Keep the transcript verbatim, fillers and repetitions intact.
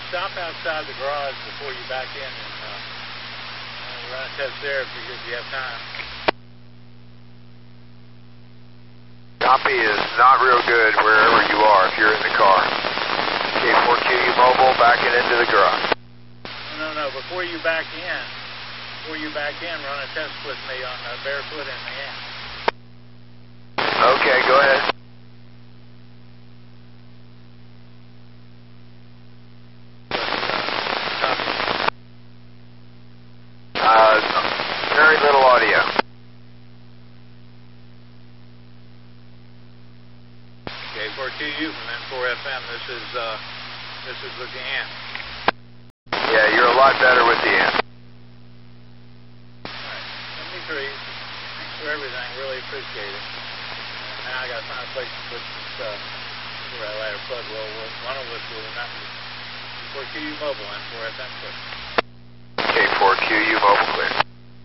stop outside the garage before you back in and uh, uh, run a test there if you, if you have time. Copy is not real good wherever you are if you're in the car. K four Q U Mobile, backing into the garage. No, no, before you back in, before you back in, run a test with me on uh, barefoot in the air. Okay, go ahead. Uh, very little audio. K four Q U from N four F M. This is uh, this is with the amp. Yeah, you're a lot better with the amp. Alright, seventy-three. Thanks for everything. Really appreciate it. And now I got to find a place to put this uh, cigarette lighter plug. Well, one of us will remember. K four Q U Mobile, N four F M. K four Q U Mobile clear.